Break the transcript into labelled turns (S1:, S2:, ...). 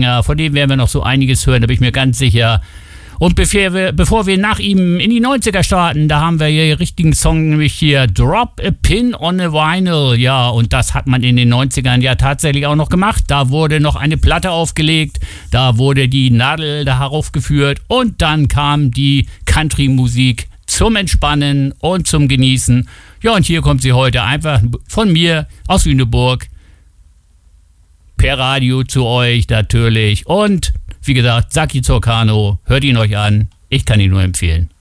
S1: Sänger, von dem werden wir noch so einiges hören, da bin ich mir ganz sicher. Und bevor wir nach ihm in die 90er starten, da haben wir hier den richtigen Song, nämlich hier Drop a Pin on a Vinyl. Ja, und das hat man in den 90ern ja tatsächlich auch noch gemacht. Da wurde noch eine Platte aufgelegt, da wurde die Nadel darauf geführt und dann kam die Country-Musik zum Entspannen und zum Genießen. Ja, und hier kommt sie heute einfach von mir aus Lüneburg per Radio zu euch natürlich. Und wie gesagt, Saki Zorcano, hört ihn euch an. Ich kann ihn nur empfehlen.